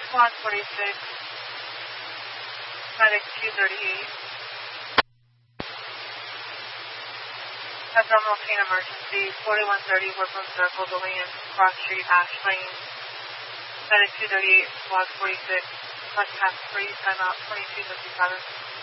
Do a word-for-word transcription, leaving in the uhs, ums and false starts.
Squad forty-six, Medic two thirty-eight. Abdominal pain emergency, forty-one thirty Woodland Circle, going in Cross Street, Ash Lane. Medic two thirty-eight, Squad forty-six, West Pass three, time out twenty-two fifty-seven.